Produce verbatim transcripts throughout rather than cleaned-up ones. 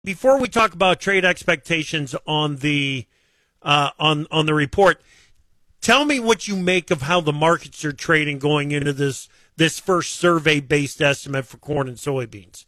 before we talk about trade expectations on the uh, on on the report, tell me what you make of how the markets are trading going into this this first survey-based estimate for corn and soybeans.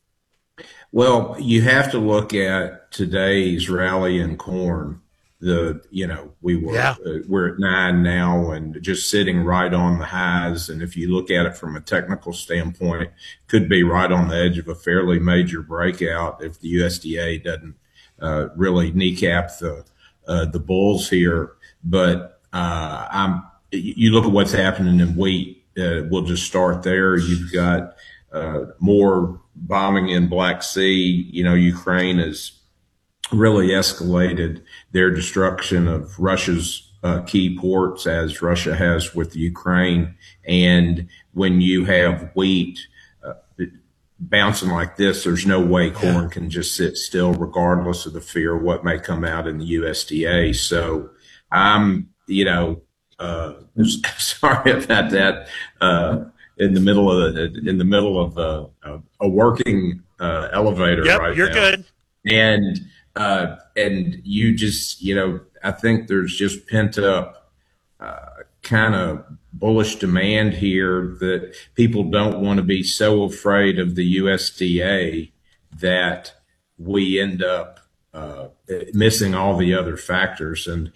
Well, you have to look at today's rally in corn. The you know we were Yeah. uh, we're at nine now and just sitting right on the highs. And if you look at it from a technical standpoint, could be right on the edge of a fairly major breakout if the U S D A doesn't uh, really kneecap the uh, the bulls here. But uh, I'm you look at what's happening in wheat. Uh, we'll just start there. You've got uh, more bombing in Black Sea. You know, Ukraine has really escalated their destruction of Russia's uh, key ports, as Russia has with Ukraine. And when you have wheat uh, bouncing like this, there's no way corn can just sit still, regardless of the fear of what may come out in the U S D A. So I'm, you know, uh, sorry about that. Uh, in the middle of the, in the middle of a, a, a working uh, elevator Yep, right you're now. good. And uh, and you just, you know, I think there's just pent up uh, kind of bullish demand here that people don't want to be so afraid of the U S D A that we end up uh, missing all the other factors. And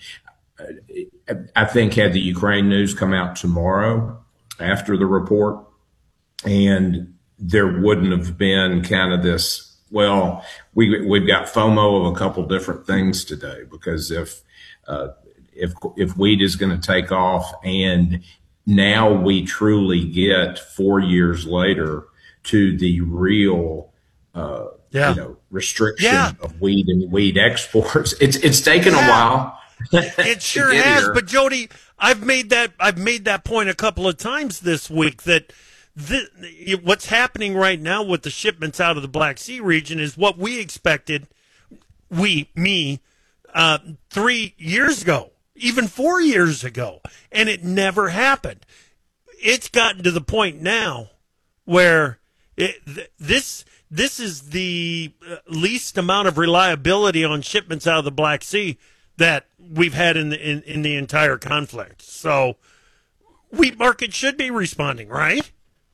I think had the Ukraine news come out tomorrow after the report, and there wouldn't have been kind of this, well, we, we've got FOMO of a couple different things today, because if, uh, if, if wheat is going to take off, and now we truly get four years later to the real, uh, Yeah. you know, restriction Yeah. of wheat and wheat exports, it's, it's taken Yeah. a while. It sure to get has, here. but Jody, I've made that I've made that point a couple of times this week that the, what's happening right now with the shipments out of the Black Sea region is what we expected, we, me, uh, three years ago, even four years ago, and it never happened. It's gotten to the point now where it, th- this this is the uh, least amount of reliability on shipments out of the Black Sea that we've had in the in, in the entire conflict. So wheat market should be responding, right?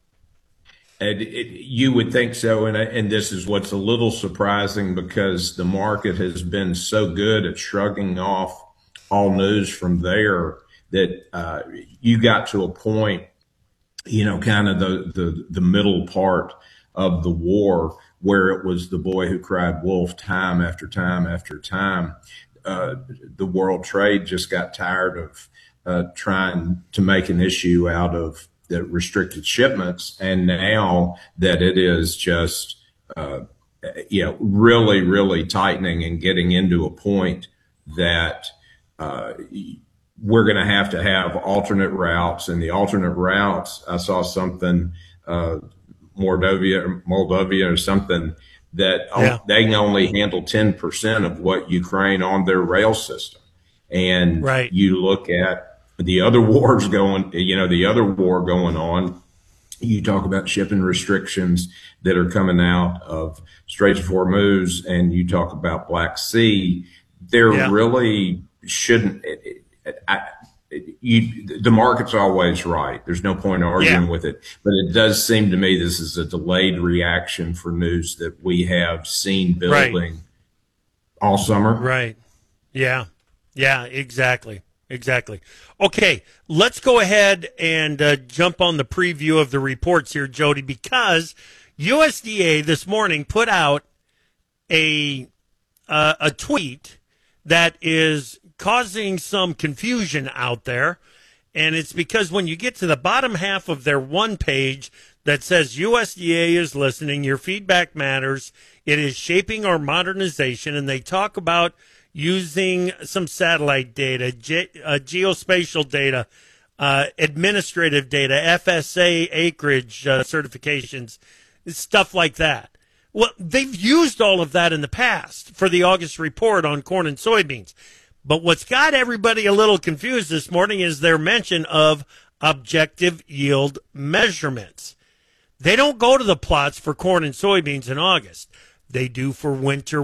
And it, you would think so, and and this is what's a little surprising, because the market has been so good at shrugging off all news from there that uh, you got to a point, you know, kind of the, the the middle part of the war, where it was the boy who cried wolf time after time after time. Uh, the world trade just got tired of uh, trying to make an issue out of the restricted shipments, and now that it is just, uh, you know, really, really tightening and getting into a point that uh, we're going to have to have alternate routes. And the alternate routes, I saw something, uh, Moldavia, Moldavia or something, that Yeah. they can only handle ten percent of what Ukraine on their rail system. And Right. you look at the other wars going, you know, the other war going on, you talk about shipping restrictions that are coming out of Straits of Hormuz, and you talk about Black Sea. There Yeah. really shouldn't, I, you, the market's always right. There's no point arguing Yeah. with it. But it does seem to me this is a delayed reaction for news that we have seen building Right. all summer. Right. Yeah. Yeah, exactly. Exactly. Okay, let's go ahead and uh, jump on the preview of the reports here, Jody, because U S D A this morning put out a uh, a tweet that is causing some confusion out there, and it's because when you get to the bottom half of their one page that says U S D A is listening, your feedback matters, it is shaping our modernization, and they talk about using some satellite data, ge- uh, geospatial data, uh, administrative data, F S A acreage uh, certifications, stuff like that. Well, they've used all of that in the past for the August report on corn and soybeans. But what's got everybody a little confused this morning is their mention of objective yield measurements. They don't go to the plots for corn and soybeans in August. They do for winter